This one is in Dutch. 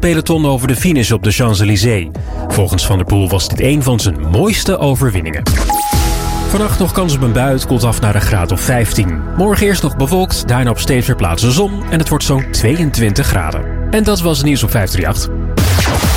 peloton over de finish op de Champs-Élysées. Volgens Van der Poel was dit een van zijn mooiste overwinningen. Vannacht nog kans op een bui, het koelt af naar een graad of 15. Morgen eerst nog bewolkt, daarna op steeds meer plaatsen zon en het wordt zo'n 22 graden. En dat was het nieuws op 538.